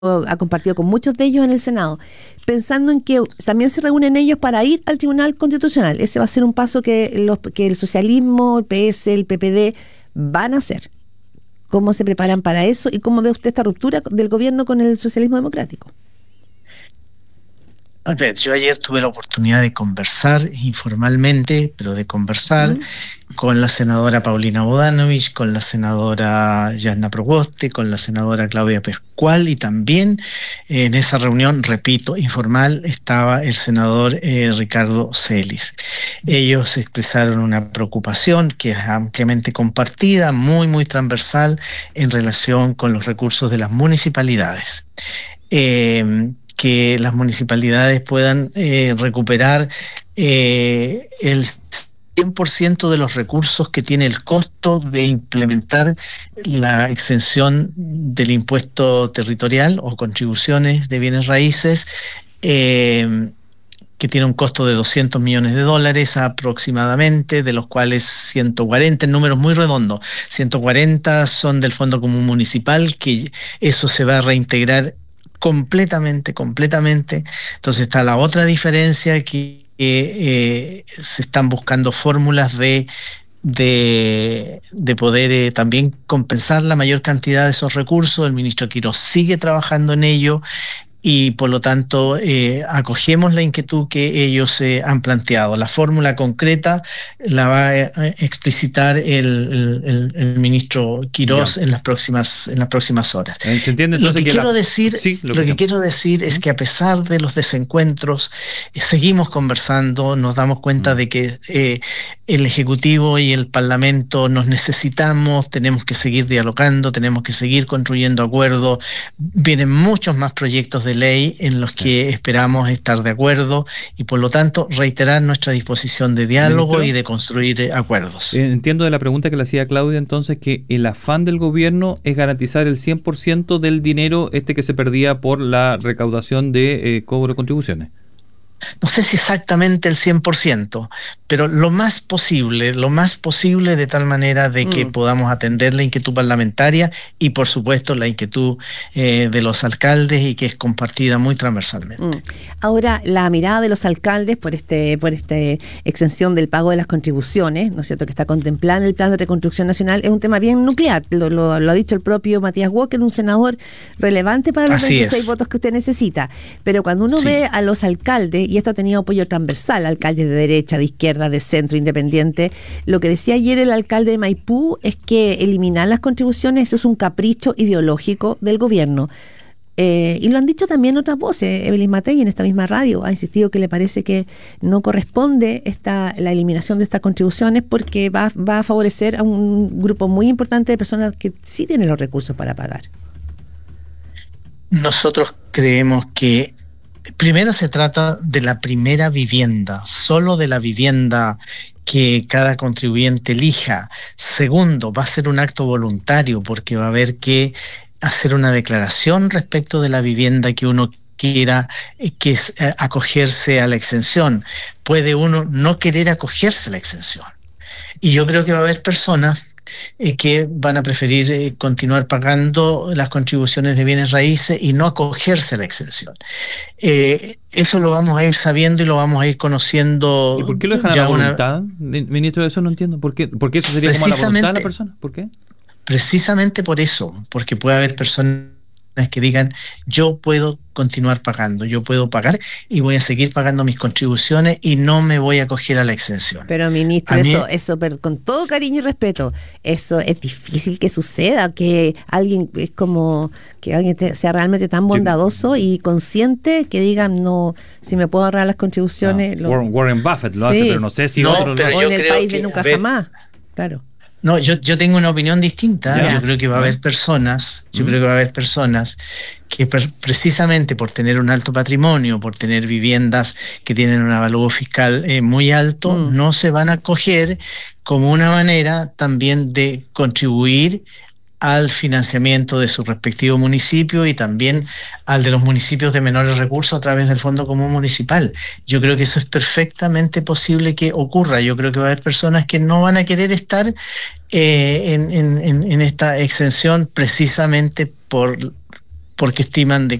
ha compartido con muchos de ellos en el Senado, pensando en que también se reúnen ellos para ir al Tribunal Constitucional. Ese va a ser un paso que el socialismo, el PS, el PPD van a hacer. ¿Cómo se preparan para eso y cómo ve usted esta ruptura del gobierno con el socialismo democrático? A ver, yo ayer tuve la oportunidad de conversar informalmente, pero de conversar con la senadora Paulina Bodanovich, con la senadora Jasna Proboste, con la senadora Claudia Pascual, y también en esa reunión, repito, informal, estaba el senador Ricardo Celis. Ellos expresaron una preocupación que es ampliamente compartida, muy, muy transversal, en relación con los recursos de las municipalidades. Que las municipalidades puedan recuperar el 100% de los recursos que tiene el costo de implementar la exención del impuesto territorial o contribuciones de bienes raíces, que tiene un costo de $200 millones aproximadamente, de los cuales 140, en números muy redondos, 140 son del Fondo Común Municipal, que eso se va a reintegrar completamente. Entonces está la otra diferencia que se están buscando fórmulas de poder también compensar la mayor cantidad de esos recursos. El ministro Quirós sigue trabajando en ello. Y por lo tanto acogemos la inquietud que ellos han planteado. La fórmula concreta la va a explicitar el ministro Quirós en las próximas horas. ¿Se entiende entonces lo que quiero decir es que a pesar de los desencuentros, seguimos conversando, nos damos cuenta de que el Ejecutivo y el Parlamento nos necesitamos, tenemos que seguir dialogando, tenemos que seguir construyendo acuerdos. Vienen muchos más proyectos de ley en los que esperamos estar de acuerdo y por lo tanto reiterar nuestra disposición de diálogo, ministro, y de construir acuerdos. Entiendo de la pregunta que le hacía Claudia entonces que el afán del gobierno es garantizar el 100% del dinero que se perdía por la recaudación de cobro de contribuciones. No sé si exactamente el 100%, pero lo más posible, de tal manera de que podamos atender la inquietud parlamentaria y por supuesto la inquietud de los alcaldes, y que es compartida muy transversalmente. Ahora, la mirada de los alcaldes por esta exención del pago de las contribuciones, ¿no es cierto?, que está contemplada en el Plan de Reconstrucción Nacional, es un tema bien nuclear, lo ha dicho el propio Matías Walker, un senador relevante para los 26 votos que usted necesita, pero cuando uno ve a los alcaldes, y esto ha tenido apoyo transversal, alcaldes de derecha, de izquierda, de centro, independiente. Lo que decía ayer el alcalde de Maipú es que eliminar las contribuciones, eso es un capricho ideológico del gobierno. Y lo han dicho también otras voces. Evelyn Matei en esta misma radio ha insistido que le parece que no corresponde la eliminación de estas contribuciones porque va a favorecer a un grupo muy importante de personas que sí tienen los recursos para pagar. Nosotros creemos que primero se trata de la primera vivienda, solo de la vivienda que cada contribuyente elija. Segundo, va a ser un acto voluntario porque va a haber que hacer una declaración respecto de la vivienda que uno quiera, que es acogerse a la exención. Puede uno no querer acogerse a la exención. Y yo creo que va a haber personas que van a preferir continuar pagando las contribuciones de bienes raíces y no acogerse a la exención. Eso lo vamos a ir sabiendo y lo vamos a ir conociendo. ¿Y por qué lo dejan a la voluntad, ministro? De eso no entiendo. ¿Por qué eso sería como a la voluntad de la persona? ¿Por qué? Precisamente por eso, porque puede haber personas que digan, yo puedo continuar pagando, yo puedo pagar y voy a seguir pagando mis contribuciones y no me voy a acoger a la exención. Pero ministro, eso con todo cariño y respeto, eso es difícil que suceda, que alguien sea realmente tan bondadoso y consciente que digan, no, si me puedo ahorrar las contribuciones. Warren Buffett lo hace, pero no sé si otros lo hacen. O en el país de nunca jamás, claro. No, yo tengo una opinión distinta. Yo creo que va a haber personas, que precisamente por tener un alto patrimonio, por tener viviendas que tienen un avalúo fiscal muy alto, no se van a acoger como una manera también de contribuir al financiamiento de su respectivo municipio y también al de los municipios de menores recursos a través del Fondo Común Municipal. Yo creo que eso es perfectamente posible que ocurra. Yo creo que va a haber personas que no van a querer estar en esta exención precisamente por porque estiman de